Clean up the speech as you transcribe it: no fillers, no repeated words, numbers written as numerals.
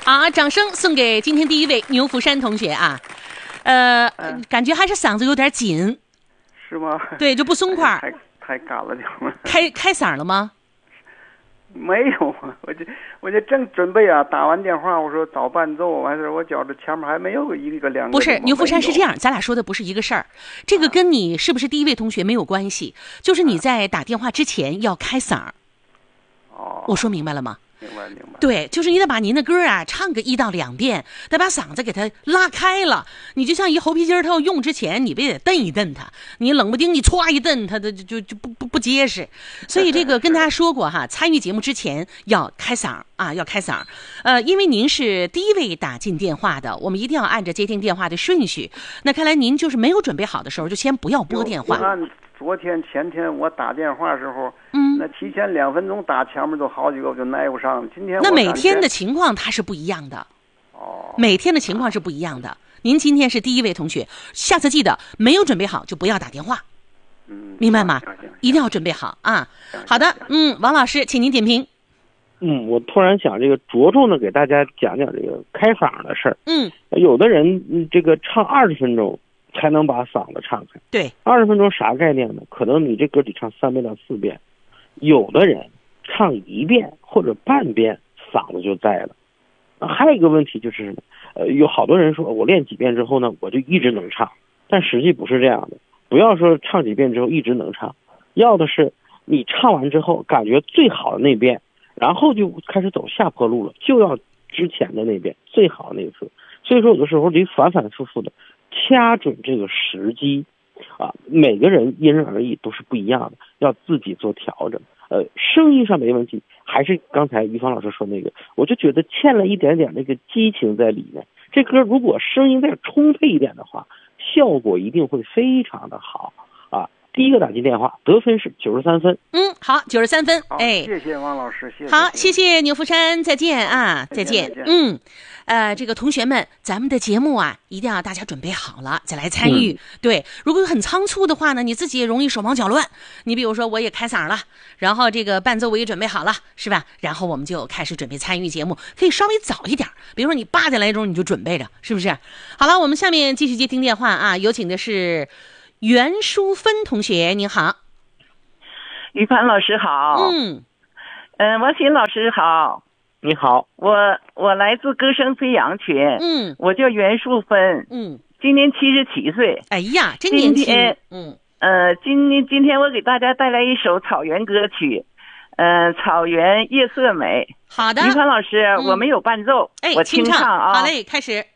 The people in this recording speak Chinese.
好，掌声送给今天第一位牛福山同学啊。感觉还是嗓子有点紧， 是吗？ 对，就不松快。 太干了点吗？ 开嗓了吗？ 没有，我就正准备啊，打完电话我说找伴奏，完事我觉着前面还没有一个两个。 不是，牛福山是这样，咱俩说的不是一个事儿，这个跟你是不是第一位同学没有关系，就是你在打电话之前要开嗓。哦，我说明白了吗？ 明白。 对，就是你得把您的歌啊唱个1到2遍，得把嗓子给它拉开了。你就像一猴皮筋，它要用之前，你别得蹬一蹬它，你冷不丁你歘一蹬，它的就不结实。所以这个跟大家说过哈，参与节目之前要开嗓啊，要开嗓。因为您是第一位打进电话的，我们一定要按着接听电话的顺序。那看来您就是没有准备好的时候，就先不要拨电话。 昨天前天我打电话的时候，那提前2分钟打前面都好几个，我就耐不上。今天那每天的情况它是不一样的，每天的情况是不一样的。您今天是第一位同学，下次记得没有准备好就不要打电话，明白吗？一定要准备好啊。好的，王老师，请您点评。 我突然想这个着重的给大家讲讲这个开嗓的事儿。有的人这个唱20分钟。才能把嗓子唱开。 对 ，20分钟啥概念呢？可能你这歌得唱3遍到4遍，有的人唱1遍或者半遍，嗓子就在了。还有一个问题就是什么？有好多人说我练几遍之后呢，我就一直能唱，但实际不是这样的。不要说唱几遍之后一直能唱，要的是你唱完之后感觉最好的那遍，然后就开始走下坡路了，就要之前的那遍最好的那一次。所以说有的时候你反反复复的掐准这个时机啊，每个人因人而异，都是不一样的，要自己做调整。声音上没问题，还是刚才于芳老师说那个，我就觉得欠了一点点那个激情在里面。这歌如果声音再充沛一点的话，效果一定会非常的好啊。第一个打进电话得分是93分。 好，93分。 谢谢王老师，谢谢。 好，谢谢牛福山，再见啊，再见。这个同学们，咱们的节目啊，一定要大家准备好了再来参与。对，如果很仓促的话呢，你自己也容易手忙脚乱。你比如说，我也开嗓了，然后这个伴奏我也准备好了，是吧？然后我们就开始准备参与节目，可以稍微早一点，比如说你8点来钟你就准备着，是不是？好了，我们下面继续接听电话啊，有请的是袁淑芬同学，您好。 于凡老师好。王鑫老师好。 你好， 我来自歌声飞扬群。我叫袁淑芬。今年77岁。 哎呀，真年轻。 今天我给大家带来一首草原歌曲，草原夜色美。 好的， 于凡老师，我没有伴奏，我清唱啊。 好嘞，开始。